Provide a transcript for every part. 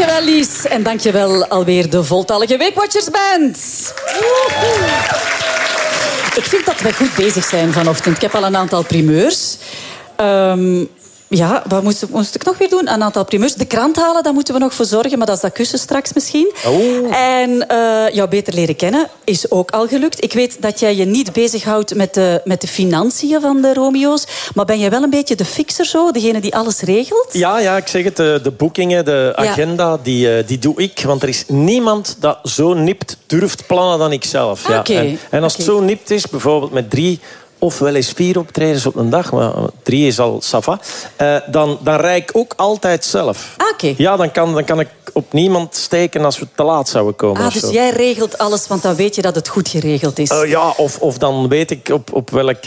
Dankjewel, Lies. En dankjewel alweer de voltallige Weekwatchersband. Ik vind dat we goed bezig zijn vanochtend. Ik heb al een aantal primeurs. Ja, wat moest ik nog weer doen? Een aantal primeurs. De krant halen, daar moeten we nog voor zorgen. Maar dat is dat kussen straks misschien. Oh. En jou beter leren kennen is ook al gelukt. Ik weet dat jij je niet bezighoudt met de financiën van de Romeo's. Maar ben jij wel een beetje de fixer zo? Degene die alles regelt? Ja, ik zeg het. De boekingen, de agenda, die doe ik. Want er is niemand dat zo nipt durft plannen dan ik zelf. Ja. Okay. En als het zo nipt is, bijvoorbeeld met 3... of wel eens 4 optredens op een dag, maar 3 is al ça va, dan rij ik ook altijd zelf. Okay. Ja, dan kan ik op niemand steken als we te laat zouden komen. Dus jij regelt alles, want dan weet je dat het goed geregeld is. Ja, of dan weet ik op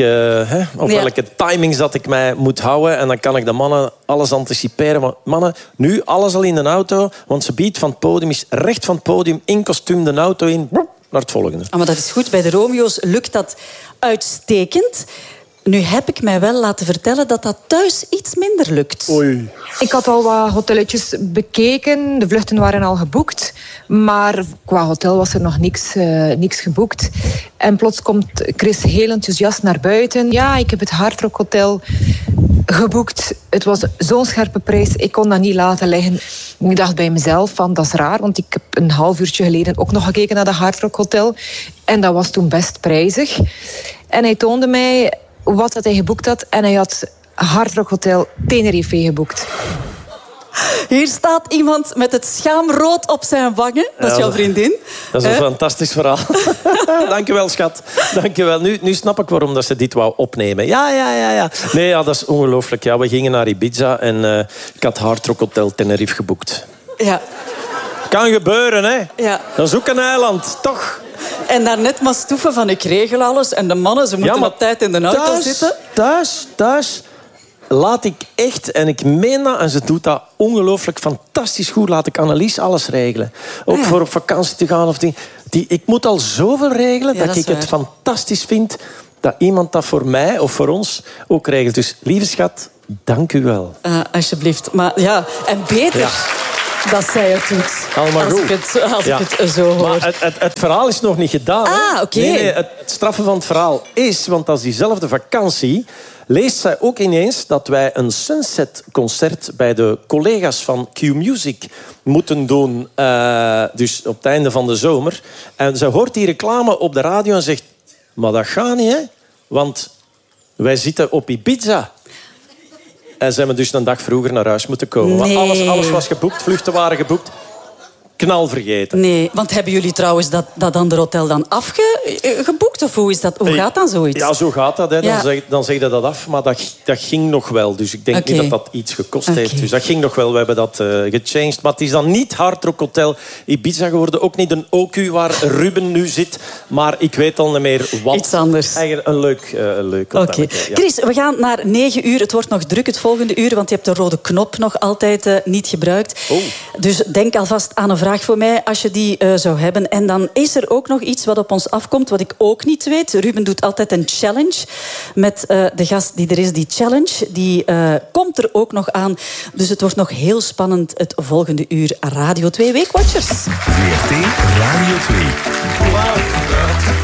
welke timings dat ik mij moet houden. En dan kan ik de mannen alles anticiperen. Maar mannen, nu alles al in de auto, want ze biedt van het podium, is recht van het podium, in kostuum de auto in, naar het volgende. Maar dat is goed. Bij de Romeo's lukt dat uitstekend. Nu heb ik mij wel laten vertellen dat dat thuis iets minder lukt. Oei. Ik had al wat hotelletjes bekeken. De vluchten waren al geboekt. Maar qua hotel was er nog niks geboekt. En plots komt Chris heel enthousiast naar buiten. Ja, ik heb het Hard Rock Hotel geboekt. Het was zo'n scherpe prijs. Ik kon dat niet laten liggen. Ik dacht bij mezelf van, dat is raar. Want ik heb een half uurtje geleden ook nog gekeken naar de Hard Rock Hotel. En dat was toen best prijzig. En hij toonde mij wat hij geboekt had. En hij had Hard Rock Hotel Tenerife geboekt. Hier staat iemand met het schaamrood op zijn wangen. Dat is jouw vriendin. Dat is een fantastisch verhaal. Dank je wel, schat. Dank je wel. Nu snap ik waarom dat ze dit wou opnemen. Ja. Nee, dat is ongelooflijk. Ja, we gingen naar Ibiza en ik had Hard Rock Hotel Tenerife geboekt. Ja. Kan gebeuren, hè? Ja. Dat is ook een eiland, toch? En daarnet maar stoeven van ik regel alles. En de mannen, ze moeten op tijd in de auto zitten. Thuis laat ik echt, en ik meen dat, en ze doet dat ongelooflijk fantastisch goed, laat ik Annelies alles regelen. Ook voor op vakantie te gaan. Ik moet al zoveel regelen dat ik het fantastisch vind dat iemand dat voor mij of voor ons ook regelt. Dus lieve schat, dank u wel. Alsjeblieft. Maar ja, en beter... Ja. Dat zij het doet. Allemaal goed. Als ik het zo hoor. Maar het verhaal is nog niet gedaan. Oké. Nee, het straffen van het verhaal is... Want als diezelfde vakantie leest zij ook ineens dat wij een Sunset-concert bij de collega's van Q-Music moeten doen. Dus op het einde van de zomer. En ze hoort die reclame op de radio en zegt... Maar dat gaat niet, hè? Want wij zitten op Ibiza. En ze hebben dus een dag vroeger naar huis moeten komen. Nee. Want alles was geboekt, vluchten waren geboekt. Knal vergeten. Nee, want hebben jullie trouwens dat andere hotel dan afgeboekt? Of hoe gaat dan zoiets? Ja, zo gaat dat. Hè. Dan zeg je dat af. Maar dat ging nog wel. Dus ik denk niet dat dat iets gekost heeft. Dus dat ging nog wel. We hebben dat gechanged. Maar het is dan niet Hard Rock Hotel Ibiza geworden. Ook niet een OQ waar Ruben nu zit. Maar ik weet al niet meer wat. Iets anders. Eigenlijk een leuk hotel. Ja. Chris, we gaan naar 9 uur. Het wordt nog druk het volgende uur. Want je hebt de rode knop nog altijd niet gebruikt. Oh. Dus denk alvast aan een vraag voor mij als je die zou hebben. En dan is er ook nog iets wat op ons afkomt, wat ik ook niet weet. Ruben doet altijd een challenge met de gast die er is. Die challenge die komt er ook nog aan. Dus het wordt nog heel spannend het volgende uur. Radio 2 Weekwatchers. VRT Radio 2.